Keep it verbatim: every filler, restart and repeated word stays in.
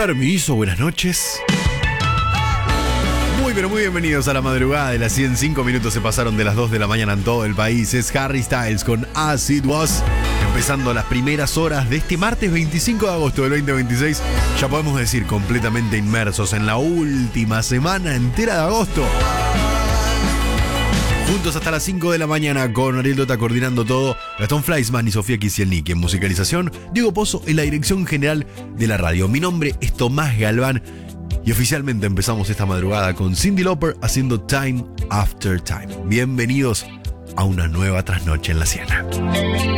Permiso, buenas noches. Muy pero muy bienvenidos a la madrugada de las ciento cinco minutos se pasaron de las dos de la mañana en todo el país. Es Harry Styles con As It Was, empezando las primeras horas de este martes veinticinco de agosto del veinte veintiséis. Ya podemos decir completamente inmersos en la última semana entera de agosto. Juntos hasta las cinco de la mañana con Ariel Dota coordinando todo, Gastón Fleischmann y Sofía Kisielnik en musicalización, Diego Pozo en la dirección general de la radio. Mi nombre es Tomás Galván y oficialmente empezamos esta madrugada con Cyndi Lauper haciendo Time After Time. Bienvenidos a una nueva trasnoche en la Siena.